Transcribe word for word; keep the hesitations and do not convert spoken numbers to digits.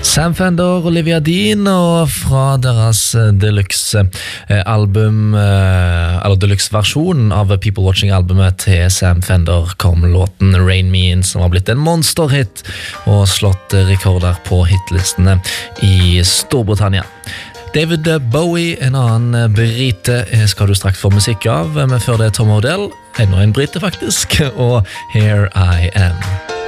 Sam Fender, Olivia Dean, og fra deres deluxe album, eller deluxe versjon av People Watching albumet til Sam Fender, kom låten Rain Me In, som har blitt en monsterhit og slått rekorder på hitlistene i Storbritannia. David Bowie, en annen brite, skal du straks få musikk av, men før det Tom Odell, enda en brite faktisk, og Here I Am.